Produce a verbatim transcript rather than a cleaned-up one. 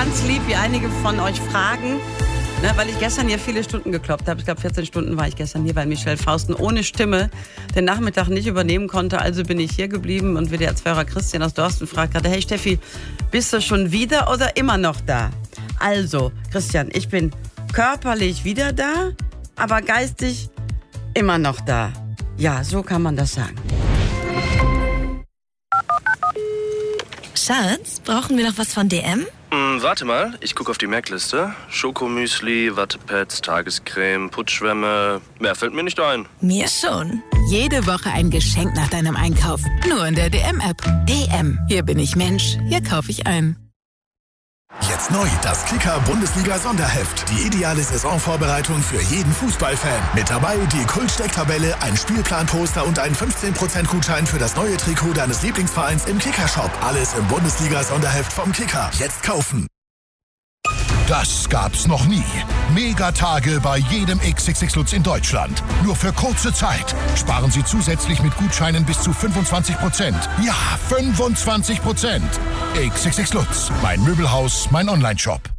ganz lieb, wie einige von euch fragen, ne, weil ich gestern hier viele Stunden gekloppt habe. Ich glaube, vierzehn Stunden war ich gestern hier, weil Michel Fausten ohne Stimme den Nachmittag nicht übernehmen konnte. Also bin ich hier geblieben und W D R-Hörer Christian aus Dorsten fragt gerade, hey Steffi, bist du schon wieder oder immer noch da? Also, Christian, ich bin körperlich wieder da, aber geistig immer noch da. Ja, so kann man das sagen. Schatz, brauchen wir noch was von D M? Hm, warte mal, ich gucke auf die Merkliste. Schokomüsli, Wattepads, Tagescreme, Putzschwämme. Mehr fällt mir nicht ein. Mir schon. Jede Woche ein Geschenk nach deinem Einkauf. Nur in der D M-App. D M. Hier bin ich Mensch. Hier kaufe ich ein. Jetzt neu, das Kicker-Bundesliga-Sonderheft. Die ideale Saisonvorbereitung für jeden Fußballfan. Mit dabei die Kult-Stecktabelle, ein Spielplan-Poster und ein fünfzehn Prozent Gutschein für das neue Trikot deines Lieblingsvereins im Kicker-Shop. Alles im Bundesliga-Sonderheft vom Kicker. Jetzt kaufen. Das gab's noch nie. Megatage bei jedem X X X Lutz in Deutschland. Nur für kurze Zeit. Sparen Sie zusätzlich mit Gutscheinen bis zu fünfundzwanzig Prozent. Ja, fünfundzwanzig Prozent. X X X Lutz. Mein Möbelhaus, mein Onlineshop.